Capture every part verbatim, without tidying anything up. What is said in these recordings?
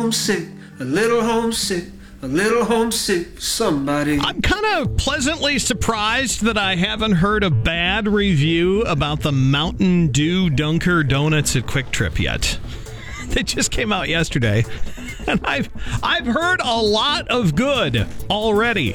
homesick, a little homesick, a little homesick, somebody. I'm kind of pleasantly surprised that I haven't heard a bad review about the Mountain Dew Dunker Donuts at Quick Trip yet. They just came out yesterday, and I've I've heard a lot of good already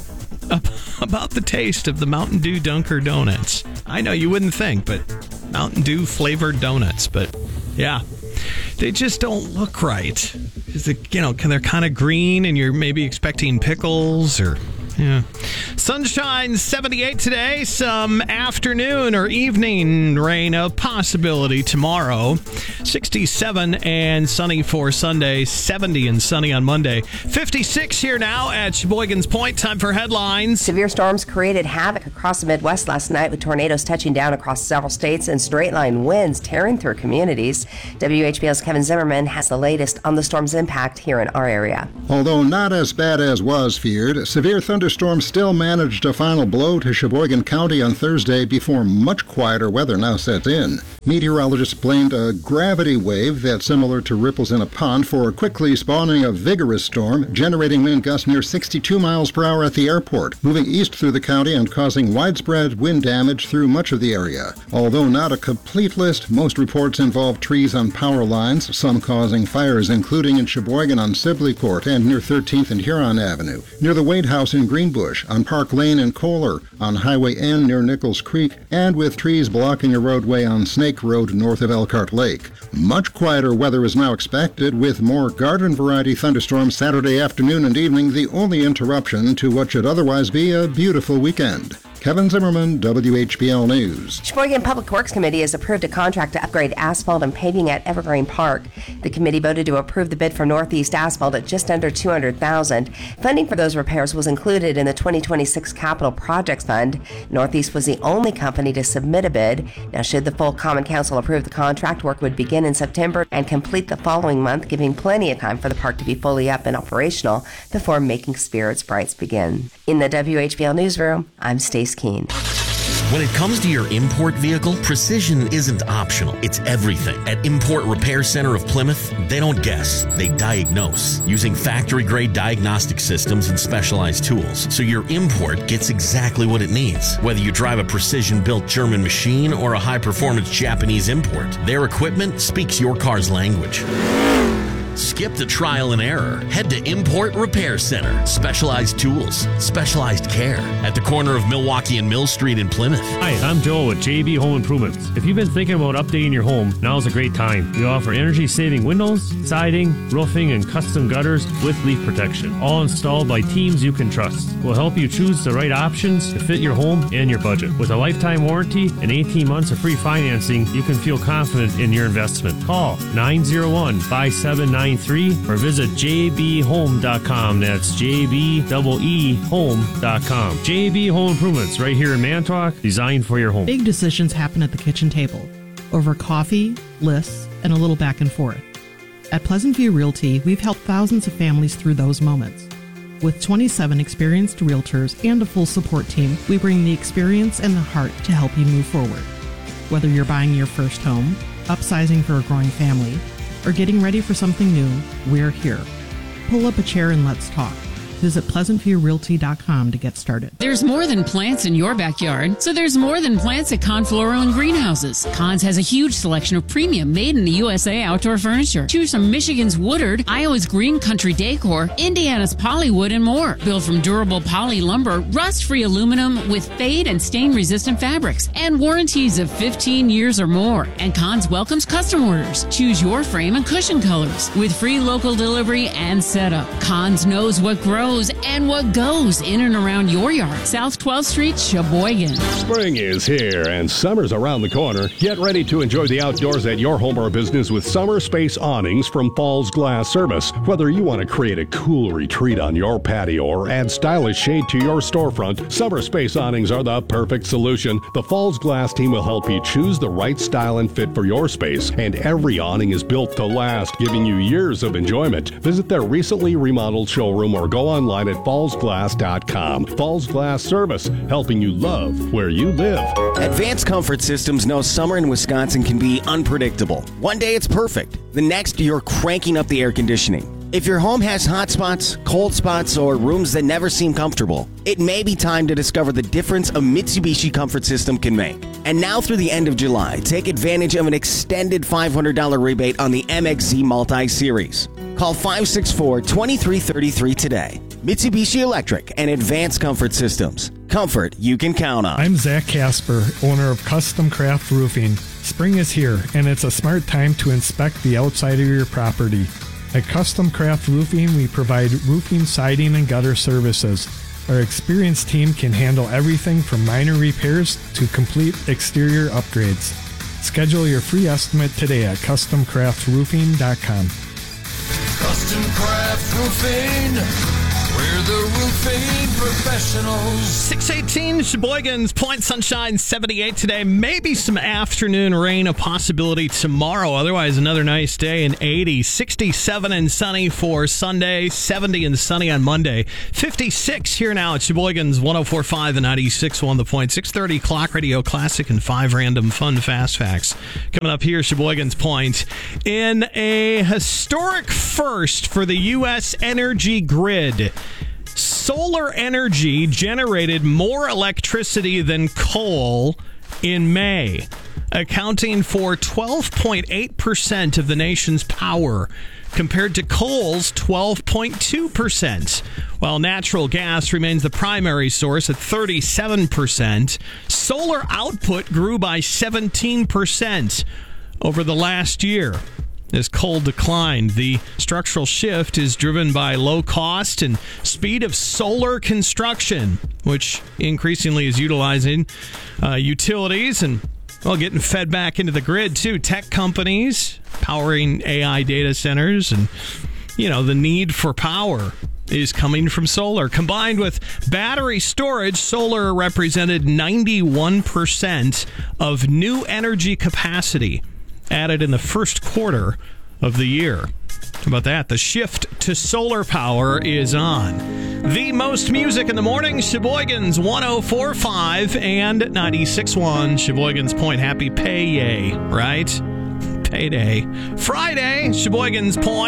about the taste of the Mountain Dew Dunker Donuts. I know you wouldn't think, but Mountain Dew flavored donuts, but yeah, they just don't look right. Is it, you know, they're kind of green, and you're maybe expecting pickles or. Yeah. Sunshine, seventy-eight today. Some afternoon or evening rain, a possibility tomorrow. sixty-seven and sunny for Sunday. seventy and sunny on Monday. fifty-six here now at Sheboygan's Point. Time for headlines. Severe storms created havoc across the Midwest last night, with tornadoes touching down across several states and straight-line winds tearing through communities. W H B L's Kevin Zimmerman has the latest on the storm's impact here in our area. Although not as bad as was feared, severe thunder Thunderstorms still managed a final blow to Sheboygan County on Thursday before much quieter weather now sets in. Meteorologists blamed a gravity wave that's similar to ripples in a pond for quickly spawning a vigorous storm, generating wind gusts near sixty-two miles per hour at the airport, moving east through the county and causing widespread wind damage through much of the area. Although not a complete list, most reports involve trees on power lines, some causing fires, including in Sheboygan on Sibley Court and near thirteenth and Huron Avenue, near the Wade House in Greenbush, on Park Lane in Kohler, on Highway N near Nichols Creek, and with trees blocking a roadway on Snake Road north of Elkhart Lake. Much quieter weather is now expected, with more garden variety thunderstorms Saturday afternoon and evening, the only interruption to what should otherwise be a beautiful weekend. Kevin Zimmerman, W H B L News. Sheboygan Public Works Committee has approved a contract to upgrade asphalt and paving at Evergreen Park. The committee voted to approve the bid for Northeast Asphalt at just under two hundred thousand dollars. Funding for those repairs was included in the twenty twenty-six Capital Projects Fund. Northeast was the only company to submit a bid. Now, should the full Common Council approve the contract, work would begin in September and complete the following month, giving plenty of time for the park to be fully up and operational before Making Spirits Bright begin. In the W H B L Newsroom, I'm Stace Keene. When it comes to your import vehicle, precision isn't optional. It's everything. At Import Repair Center of Plymouth, they don't guess, they diagnose, using factory-grade diagnostic systems and specialized tools, so your import gets exactly what it needs. Whether you drive a precision-built German machine or a high-performance Japanese import, their equipment speaks your car's language. Skip the trial and error. Head to Import Repair Center. Specialized tools, specialized care. At the corner of Milwaukee and Mill Street in Plymouth. Hi, I'm Joe with J B Home Improvements. If you've been thinking about updating your home, now's a great time. We offer energy-saving windows, siding, roofing, and custom gutters with leak protection. All installed by teams you can trust. We'll help you choose the right options to fit your home and your budget. With a lifetime warranty and eighteen months of free financing, you can feel confident in your investment. Call nine oh one, five seven nine three or visit j b home dot com. That's J B E E home dot com. J B Home Improvements, right here in Manitowoc, designed for your home. Big decisions happen at the kitchen table over coffee, lists, and a little back and forth. At Pleasant View Realty, we've helped thousands of families through those moments. With twenty-seven experienced realtors and a full support team, we bring the experience and the heart to help you move forward. Whether you're buying your first home, upsizing for a growing family, or getting ready for something new, we're here. Pull up a chair and let's talk. Visit pleasant view realty dot com to get started. There's more than plants in your backyard, so there's more than plants at Kahn Floral and Greenhouses. Kahn's has a huge selection of premium made in the U S A outdoor furniture. Choose from Michigan's Woodard, Iowa's Green Country Decor, Indiana's Polywood, and more. Built from durable poly lumber, rust-free aluminum with fade and stain-resistant fabrics, and warranties of fifteen years or more. And Kahn's welcomes custom orders. Choose your frame and cushion colors with free local delivery and setup. Kahn's knows what grows and what goes in and around your yard. South twelfth Street, Sheboygan. Spring is here and summer's around the corner. Get ready to enjoy the outdoors at your home or business with Summer Space Awnings from Falls Glass Service. Whether you want to create a cool retreat on your patio or add stylish shade to your storefront, Summer Space Awnings are the perfect solution. The Falls Glass team will help you choose the right style and fit for your space, and every awning is built to last, giving you years of enjoyment. Visit their recently remodeled showroom or go online at falls glass dot com. Falls Glass Service, helping you love where you live. Advanced Comfort Systems knows summer in Wisconsin can be unpredictable. One day it's perfect. The next, you're cranking up the air conditioning. If your home has hot spots, cold spots, or rooms that never seem comfortable, it may be time to discover the difference a Mitsubishi Comfort System can make. And now through the end of July, take advantage of an extended five hundred dollars rebate on the M X Z Multi-Series. Call five six four, two three three three today. Mitsubishi Electric and Advanced Comfort Systems. Comfort you can count on. I'm Zach Casper, owner of Custom Craft Roofing. Spring is here, and it's a smart time to inspect the outside of your property. At Custom Craft Roofing, we provide roofing, siding, and gutter services. Our experienced team can handle everything from minor repairs to complete exterior upgrades. Schedule your free estimate today at custom craft roofing dot com. Custom Craft Roofing, we're the roofing professionals. six eighteen, Sheboygan's Point Sunshine, seventy-eight today. Maybe some afternoon rain, a possibility tomorrow. Otherwise, another nice day in eighty. sixty-seven and sunny for Sunday, seventy and sunny on Monday. fifty-six here now at Sheboygan's one oh four point five and ninety-six point one The Point. six thirty Clock Radio Classic and five random fun fast facts. Coming up here, Sheboygan's Point. In a historic first for the U S energy grid, solar energy generated more electricity than coal in May, accounting for twelve point eight percent of the nation's power, compared to coal's twelve point two percent. While natural gas remains the primary source at thirty-seven percent, solar output grew by seventeen percent over the last year. As coal declined, the structural shift is driven by low cost and speed of solar construction, which increasingly is utilizing uh, utilities and, well, getting fed back into the grid, too. Tech companies powering A I data centers, and, you know, the need for power is coming from solar. Combined with battery storage, solar represented ninety-one percent of new energy capacity added in the first quarter of the year. How about that? The shift to solar power is on. The most music in the morning, Sheboygan's one oh four point five and ninety-six point one. Sheboygan's Point. Happy pay-yay, right? Payday. Friday, Sheboygan's Point.